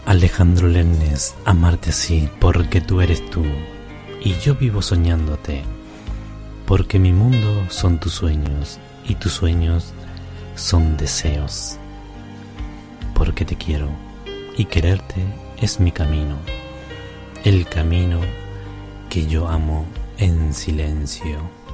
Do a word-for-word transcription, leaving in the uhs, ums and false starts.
Alejandro Lernes, amarte así porque tú eres tú y yo vivo soñándote, porque mi mundo son tus sueños y tus sueños son deseos, porque te quiero y quererte es mi camino, el camino que yo amo en silencio.